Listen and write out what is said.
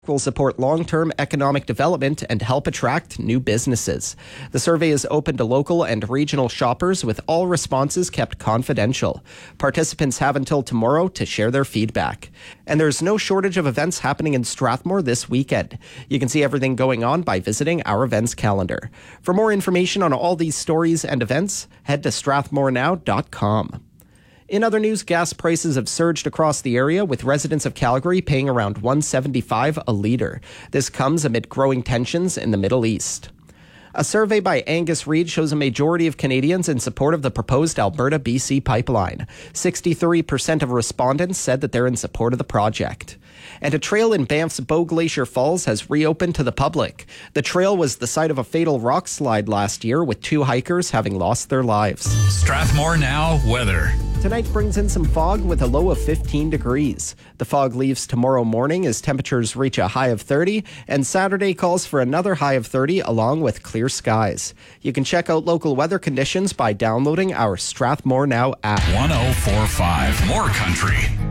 will support long-term economic development and help attract new businesses. The survey is open to local and regional shoppers, with all responses kept confidential. Participants have until tomorrow to share their feedback. And there's no shortage of events happening in Strathmore this weekend. You can see everything going on by visiting our events calendar. For more information on all these stories and events, head to strathmorenow.com. In other news, gas prices have surged across the area, with residents of Calgary paying around $1.75 a litre. This comes amid growing tensions in the Middle East. A survey by Angus Reid shows a majority of Canadians in support of the proposed Alberta-BC pipeline. 63% of respondents said that they're in support of the project. And a trail in Banff's Bow Glacier Falls has reopened to the public. The trail was the site of a fatal rock slide last year, with 2 hikers having lost their lives. Strathmore Now weather. Tonight brings in some fog with a low of 15 degrees. The fog leaves tomorrow morning as temperatures reach a high of 30, and Saturday calls for another high of 30 along with clear skies. You can check out local weather conditions by downloading our Strathmore Now app. 104.5 More Country.